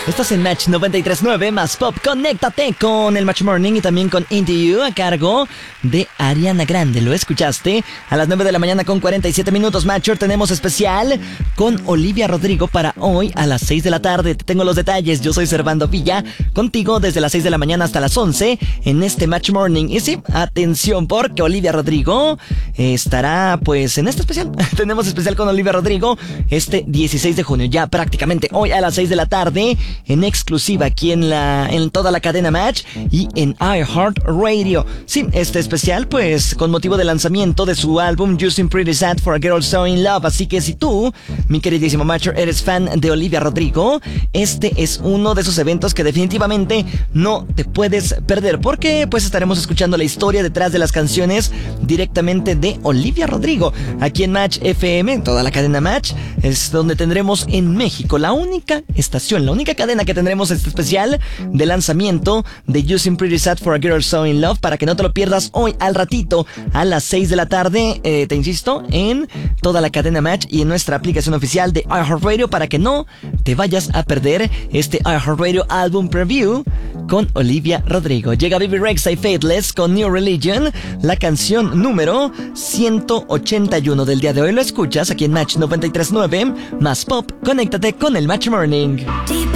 Estás en Match 93.9 más Pop. Conéctate con el Match Morning y también con Into You a cargo de Ariana Grande. ¿Lo escuchaste? A las 9 de la mañana con 47 minutos, Matcher, tenemos especial con Olivia Rodrigo para hoy a las 6 de la tarde. Te tengo los detalles. Yo soy Servando Villa, contigo desde las 6 de la mañana hasta las 11 en este Match Morning. Y sí, atención, porque Olivia Rodrigo estará pues en este especial. Tenemos especial con Olivia Rodrigo este 16 de junio, ya prácticamente hoy a las 6 de la tarde, en exclusiva aquí en toda la cadena Match y en iHeartRadio. Sí, este especial pues con motivo del lanzamiento de su álbum You Seem Pretty Sad for a Girl So In Love. Así que si tú, mi queridísimo Matcher, eres fan de Olivia Rodrigo, este es uno de esos eventos que definitivamente no te puedes perder, porque pues estaremos escuchando la historia detrás de las canciones directamente de Olivia Rodrigo aquí en Match FM, en toda la cadena Match. Es donde tendremos en México la única estación, la única cadena que tendremos este especial de lanzamiento de You Seem Pretty Sad for a Girl So In Love, para que no te lo pierdas hoy al ratito a las 6 de la tarde, te insisto, en toda la cadena Match y en nuestra aplicación oficial de iHeartRadio, para que no te vayas a perder este iHeartRadio Album Preview con Olivia Rodrigo. Llega Baby Rexha y Faithless con New Religion, la canción número 181 del día de hoy. Lo escuchas aquí en Match 93.9 más Pop. Conéctate con el Match Morning.